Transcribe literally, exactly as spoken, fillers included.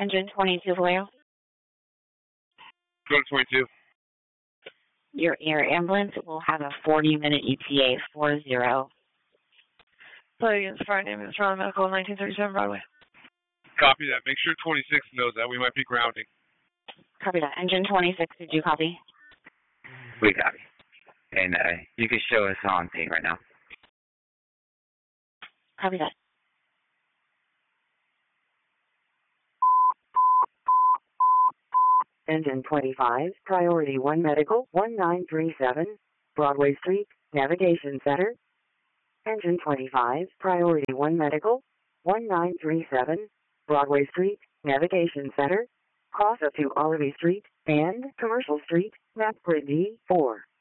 Engine twenty-two, Valero. Go to twenty-two. Your air ambulance will have a forty minute E T A, four zero. Flight against Friday ambulance, Charlie Medical, nineteen thirty-seven Broadway. Copy that. Make sure twenty-six knows that. We might be grounding. Copy that. Engine twenty-six, did you copy? We copy. And uh, you can show us on scene right now. Copy that. Engine twenty-five, Priority one Medical, one nine three seven, Broadway Street, Navigation Center. Engine twenty-five, Priority one Medical, one nine three seven, Broadway Street, Navigation Center. Cross up to Olive Street and Commercial Street, map grid D four.